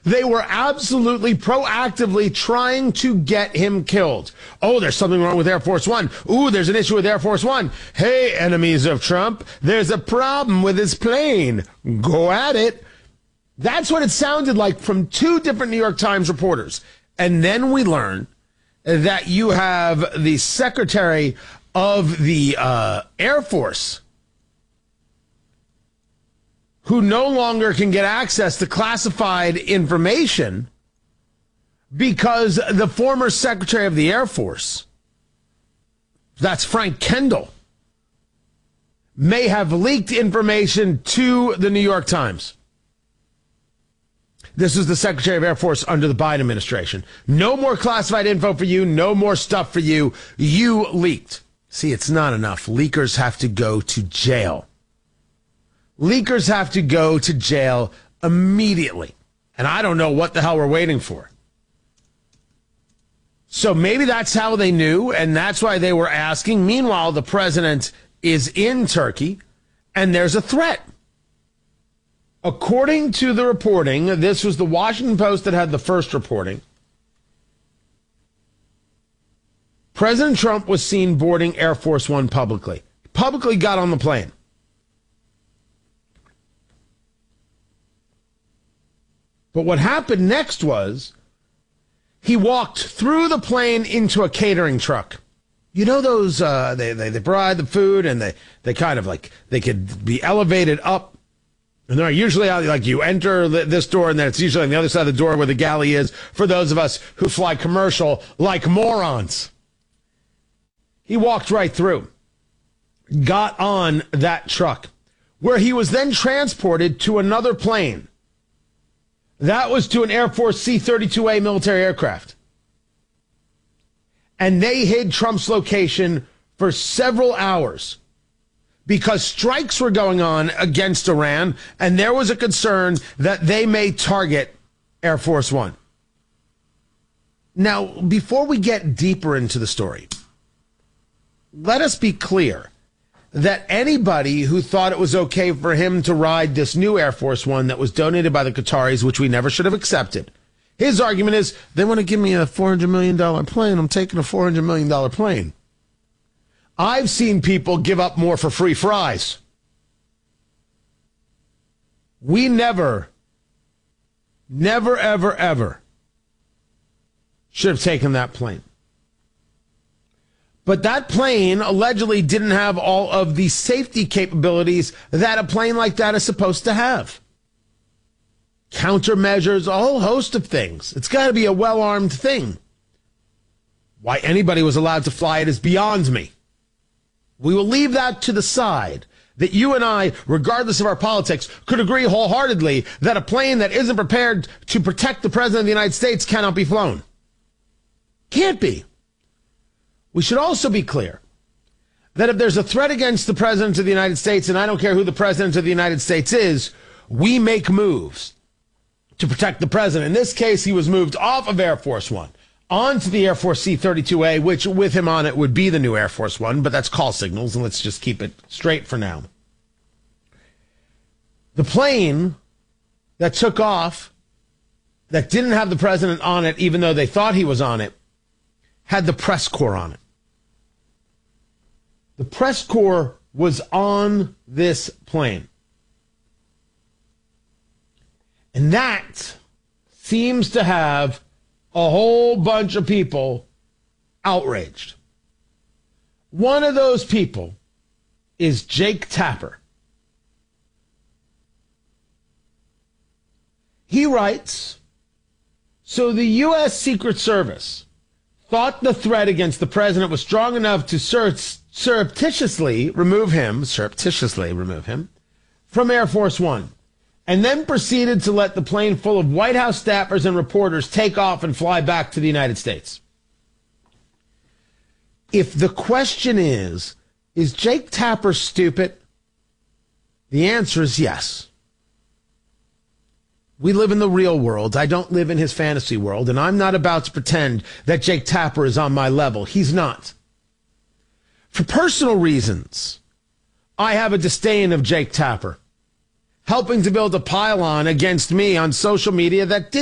They were absolutely proactively trying to get him killed. Oh, there's something wrong with Air Force One. Ooh, there's an issue with Air Force One. Hey, enemies of Trump, there's a problem with his plane. Go at it. That's what it sounded like from two different New York Times reporters. And then we learn that you have the Secretary of the Air Force who no longer can get access to classified information because the former Secretary of the Air Force, that's Frank Kendall, may have leaked information to the New York Times. This is the Secretary of Air Force under the Biden administration. No more classified info for you. No more stuff for you. You leaked. See, it's not enough. Leakers have to go to jail. Leakers have to go to jail immediately. And I don't know what the hell we're waiting for. So maybe that's how they knew, and that's why they were asking. Meanwhile, the president is in Turkey, and there's a threat. According to the reporting, this was the Washington Post that had the first reporting. President Trump was seen boarding Air Force One publicly. Publicly got on the plane. But what happened next was he walked through the plane into a catering truck. You know those, they provide the food and they kind of like, they could be elevated up. And they're usually like you enter this door and then it's usually on the other side of the door where the galley is for those of us who fly commercial like morons. He walked right through, got on that truck where he was then transported to another plane. That was to an Air Force C-32A military aircraft. And they hid Trump's location for several hours because strikes were going on against Iran, and there was a concern that they may target Air Force One. Now, before we get deeper into the story, let us be clear that anybody who thought it was okay for him to ride this new Air Force One that was donated by the Qataris, which we never should have accepted, his argument is, they want to give me a $400 million plane. I'm taking a $400 million plane. I've seen people give up more for free fries. We never, ever should have taken that plane. But that plane allegedly didn't have all of the safety capabilities that a plane like that is supposed to have. Countermeasures, a whole host of things. It's got to be a well-armed thing. Why anybody was allowed to fly it is beyond me. We will leave that to the side. That you and I, regardless of our politics, could agree wholeheartedly that a plane that isn't prepared to protect the president of the United States cannot be flown. Can't be. We should also be clear that if there's a threat against the president of the United States, and I don't care who the president of the United States is, we make moves to protect the president. In this case, he was moved off of Air Force One onto the Air Force C-32A, which with him on it would be the new Air Force One, but that's call signals, and let's just keep it straight for now. The plane that took off, that didn't have the president on it, even though they thought he was on it, had the press corps on it. The press corps was on this plane. And that seems to have a whole bunch of people outraged. One of those people is Jake Tapper. He writes, so the U.S. Secret Service thought the threat against the president was strong enough to surreptitiously remove him from Air Force One, and then proceeded to let the plane full of White House staffers and reporters take off and fly back to the United States. If the question is Jake Tapper stupid? The answer is yes. We live in the real world. I don't live in his fantasy world, and I'm not about to pretend that Jake Tapper is on my level. He's not. For personal reasons, I have a disdain of Jake Tapper, helping to build a pylon against me on social media that didn't